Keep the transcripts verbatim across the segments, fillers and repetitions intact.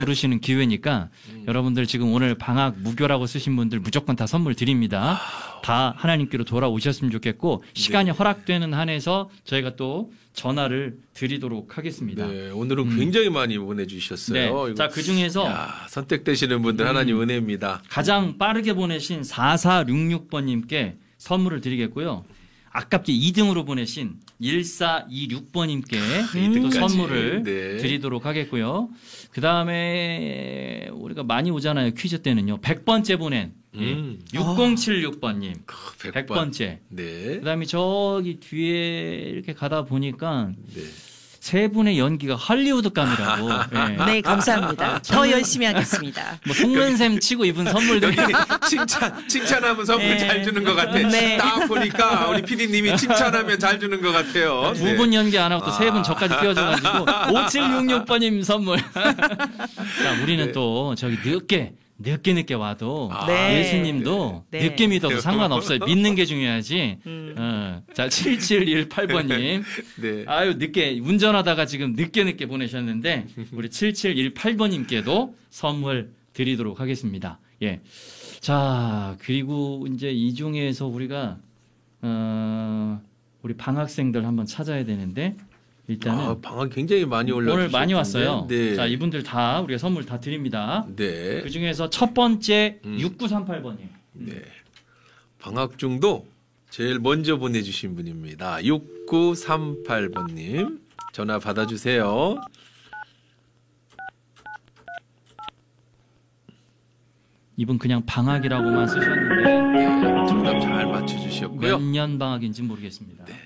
부르시는 기회니까 음. 여러분들 지금 오늘 방학 무교라고 쓰신 분들 무조건 다 선물 드립니다. 아, 다 하나님께로 돌아오셨으면 좋겠고 시간이 네. 허락되는 한에서 저희가 또 전화를 드리도록 하겠습니다. 네, 오늘은 음. 굉장히 많이 보내주셨어요. 네. 자, 그 중에서 선택되시는 분들 음. 하나님 은혜입니다. 가장 빠르게 보내신 사사육육 번님께 선물을 드리겠고요. 아깝게 이 등으로 보내신 일사이육 번님께 음. 또 선물을 네. 드리도록 하겠고요. 그 다음에 우리가 많이 오잖아요. 퀴즈 때는요. 백 번째 보낸 음. 예. 육공칠육 번님. 백 번. 백 번째. 네. 그 다음에 저기 뒤에 이렇게 가다 보니까 네. 세 분의 연기가 할리우드감이라고. 네, 네 감사합니다. 더 열심히 하겠습니다. 뭐 속는셈 치고 입은 선물들이 칭찬 칭찬하면 선물 네. 잘 주는 것 같아. 네. 딱 보니까 우리 피디님이 칭찬하면 잘 주는 것 같아요. 두 분 네. 연기 안 하고 또 세 분 아. 저까지 끼워줘가지고 오칠육육 번님 선물. 자, 우리는 네. 또 저기 늦게. 늦게 늦게 와도 네. 예수님도 네. 늦게 믿어도 상관없어요. 믿는 게 중요하지. 음. 어. 자, 칠칠일팔 번님. 네. 아유, 늦게 운전하다가 지금 늦게 늦게 보내셨는데 우리 칠칠일팔 번님께도 선물 드리도록 하겠습니다. 예. 자, 그리고 이제 이 중에서 우리가 어, 우리 방학생들 한번 찾아야 되는데 일단은 아, 방학 굉장히 많이 올라 오늘 많이 왔어요. 네. 자, 이분들 다 우리가 선물 다 드립니다. 네. 그 중에서 첫 번째 음. 육구삼팔 번님. 네. 방학 중도 제일 먼저 보내주신 분입니다. 육구삼팔 번님 전화 받아주세요. 이분 그냥 방학이라고만 쓰셨는데 네, 정답 잘 맞춰주셨고요. 몇 년 방학인지 모르겠습니다. 네.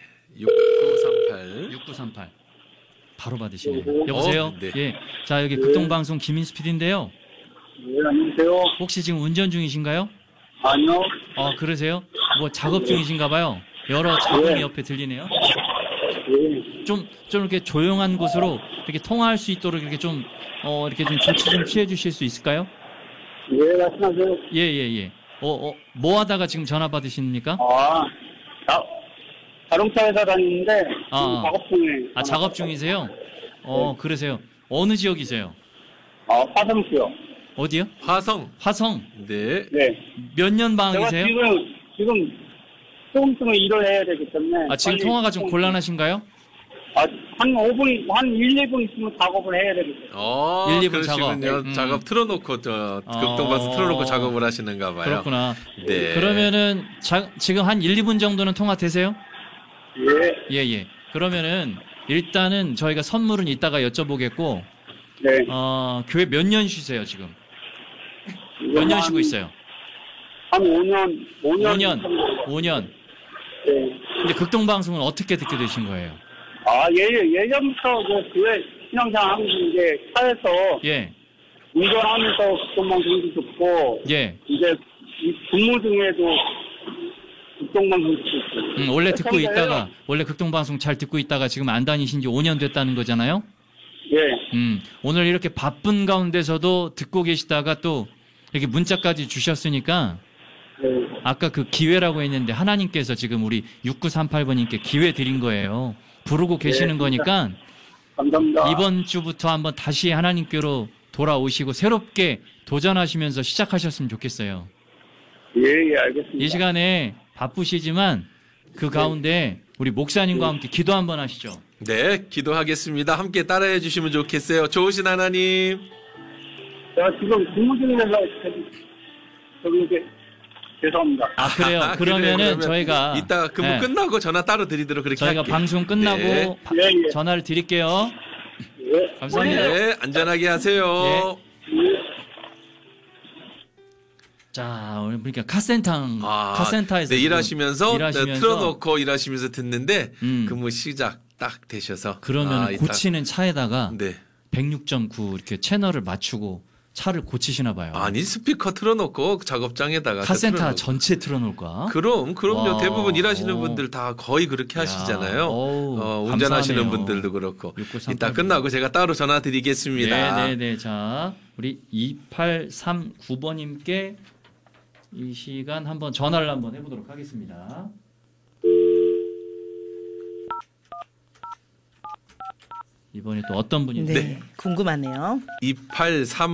육구삼팔 육구삼팔 바로 받으시네요. 여보세요? 어, 네. 예. 자, 여기 극동방송 김인수 피디인데요. 네, 안녕하세요. 혹시 지금 운전 중이신가요? 아니요. 어, 그러세요? 뭐 작업 중이신가 봐요. 여러 작업이 네. 옆에 들리네요. 네. 좀, 좀 이렇게 조용한 곳으로 이렇게 통화할 수 있도록 이렇게 좀, 어, 이렇게 좀 조치 좀 취해 주실 수 있을까요? 네, 말씀하세요. 예, 예, 예. 어, 어, 뭐 하다가 지금 전화 받으십니까? 아, 자, 자동차 회사 다니는데 아, 작업 중에. 아, 작업 중이세요? 어, 네. 그러세요. 어느 지역이세요? 아, 화성시요. 어디요? 화성. 화성. 네. 네. 몇 년 방학이세요? 제가 지금 지금 조금 있으면 일을 해야 되기 때문에. 아, 지금 통화가 좀 곤란하신가요? 아, 한 오 분, 한 일, 이 분 있으면 작업을 해야 되겠어요. 어, 일, 이 분 작업. 음. 작업 틀어놓고, 저, 극동방송 어... 틀어놓고 작업을 하시는가 봐요. 그렇구나. 네. 그러면은, 자, 지금 한 일, 이 분 정도는 통화 되세요? 예. 예, 예. 그러면은, 일단은 저희가 선물은 이따가 여쭤보겠고, 네. 어, 교회 몇 년 쉬세요, 지금? 몇 년 쉬고 있어요? 한 오 년, 오 년. 오 년. 오 년. 네. 근데 극동방송은 어떻게 듣게 되신 거예요? 아, 예, 예전부터 그 교회 신앙생활 하면서 이제 차에서. 예. 운전하면서 극동방송도 듣고. 예. 이제 근무 중에도 극동방송 듣고 있어요. 음, 원래 듣고 있다가, 원래 극동방송 잘 듣고 있다가 지금 안 다니신 지 오 년 됐다는 거잖아요? 예. 음, 오늘 이렇게 바쁜 가운데서도 듣고 계시다가 또 이렇게 문자까지 주셨으니까 네. 아까 그 기회라고 했는데 하나님께서 지금 우리 육구삼팔 번님께 기회 드린 거예요. 부르고 계시는 네, 거니까 감사합니다. 이번 주부터 한번 다시 하나님께로 돌아오시고 새롭게 도전하시면서 시작하셨으면 좋겠어요. 예, 예, 알겠습니다. 이 시간에 바쁘시지만 그 가운데 우리 목사님과 함께 기도 한번 하시죠. 네, 기도하겠습니다. 함께 따라해 주시면 좋겠어요. 좋으신 하나님. 제가 지금 근무 중이라서 저기 이제 죄송합니다. 아, 그래요? 아, 그러면은 그래, 저희가 이따 근무 네. 끝나고 전화 따로 드리도록 그렇게 저희가 할게요. 방송 끝나고 네. 바, 예, 예. 전화를 드릴게요. 예. 감사합니다. 네, 안전하게 하세요. 예. 자, 오늘 보니까 카센터, 아, 카센터에서 네, 일하시면서, 일하시면서 네, 틀어놓고 일하시면서 듣는데 음. 근무 시작 딱 되셔서 그러면 아, 고치는 차에다가 네. 백육 점 구 이렇게 채널을 맞추고 차를 고치시나 봐요. 아니 스피커 틀어놓고 작업장에다가 카센터 틀어놓고. 전체 틀어놓을까? 그럼 그럼요. 와. 대부분 일하시는 오. 분들 다 거의 그렇게 하시잖아요. 어우, 어, 운전하시는 감사하네요. 분들도 그렇고. 육구삼팔 이따 끝나고 제가 따로 전화 드리겠습니다. 네네네. 자, 우리 이팔삼구 번님께 이 시간 한번 전화를 한번 해보도록 하겠습니다. 이번에 또 어떤 분이 네, 궁금하네요. 이팔삼